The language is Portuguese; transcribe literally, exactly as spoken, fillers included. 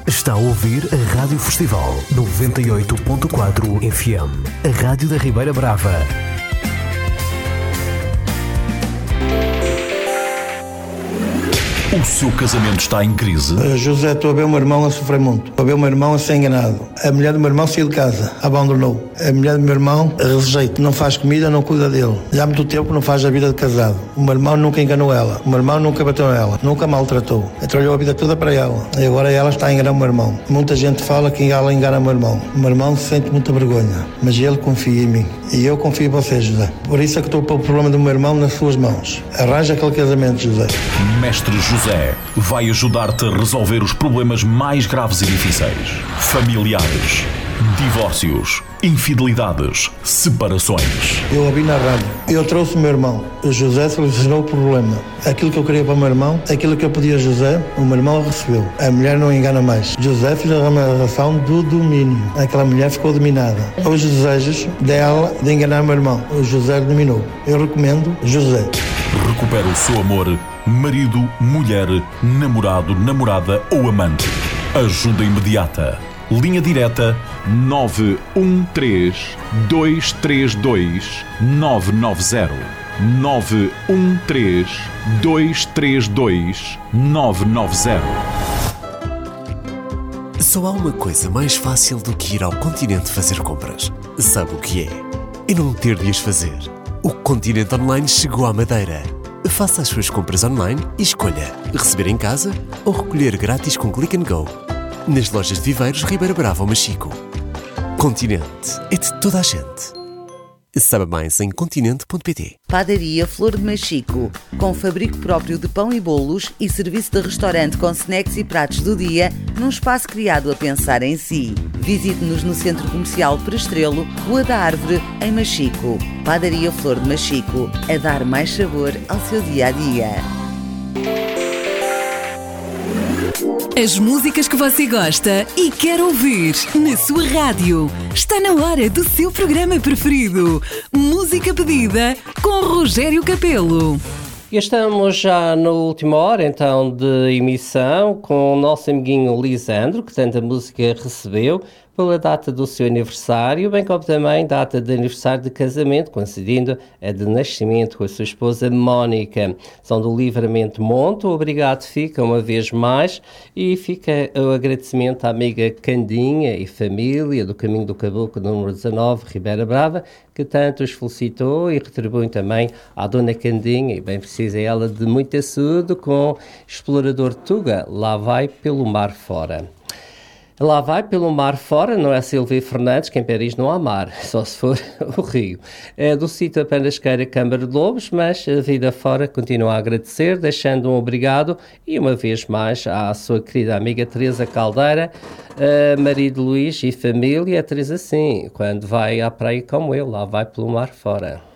Está a ouvir a Rádio Festival noventa e oito ponto quatro F M, a rádio da Ribeira Brava. O seu casamento está em crise? Uh, José, estou a ver o meu irmão a sofrer muito. Estou a ver o meu irmão a ser enganado. A mulher do meu irmão saiu de casa, abandonou. A mulher do meu irmão rejeita, não faz comida, não cuida dele. Já há muito tempo não faz a vida de casado. O meu irmão nunca enganou ela. O meu irmão nunca bateu nela, nunca maltratou. Trabalhou a vida toda para ela. E agora ela está a enganar o meu irmão. Muita gente fala que ela engana o meu irmão. O meu irmão sente muita vergonha, mas ele confia em mim. E eu confio em você, José. Por isso é que estou a pôr o problema do meu irmão nas suas mãos. Arranja aquele casamento, José. Mestre José vai ajudar-te a resolver os problemas mais graves e difíceis. Familiares, divórcios, infidelidades, separações. Eu ouvi na rádio. Eu trouxe o meu irmão. O José solucionou o problema. Aquilo que eu queria para o meu irmão, aquilo que eu pedia a José, o meu irmão recebeu. A mulher não engana mais. José fez a relação do domínio. Aquela mulher ficou dominada. Os desejos dela de enganar o meu irmão. O José dominou. Eu recomendo José. Recupera o seu amor, marido, mulher, namorado, namorada ou amante. Ajuda imediata. Linha direta nove um três, dois três dois, nove nove zero. nove um três, dois três dois, nove nove zero. Só há uma coisa mais fácil do que ir ao Continente fazer compras. Sabe o que é? E não ter de as fazer. O Continente Online chegou à Madeira. Faça as suas compras online e escolha receber em casa ou recolher grátis com Click and Go. Nas lojas de Viveiros, Ribeira Brava ou Machico. Continente é de toda a gente. Saiba mais em continente ponto pt. Padaria Flor de Machico, com fabrico próprio de pão e bolos e serviço de restaurante com snacks e pratos do dia, num espaço criado a pensar em si. Visite-nos no Centro Comercial Perestrelo, Rua da Árvore, em Machico. Padaria Flor de Machico, a dar mais sabor ao seu dia-a-dia. As músicas que você gosta e quer ouvir na sua rádio. Está na hora do seu programa preferido. Música pedida com Rogério Capelo. E estamos já na última hora, então, de emissão com o nosso amiguinho Lisandro, que tanta música recebeu, pela data do seu aniversário, bem como também data de aniversário de casamento, coincidindo a de nascimento com a sua esposa Mónica. São do Livramento Monte. Obrigado fica uma vez mais e fica o agradecimento à amiga Candinha e família do Caminho do Caboclo número dezanove, Ribeira Brava, que tanto os felicitou e retribui também à dona Candinha, e bem precisa ela de muito açude, com Explorador Tuga, lá vai pelo mar fora. Lá vai pelo mar fora, não é Silvia Fernandes, que em Paris não há mar, só se for o Rio. É do sítio Panasqueira Câmara de Lobos, mas a vida fora continua a agradecer, deixando um obrigado e uma vez mais à sua querida amiga Teresa Caldeira, uh, marido Luís e família. A Teresa, sim, quando vai à praia como eu, lá vai pelo mar fora.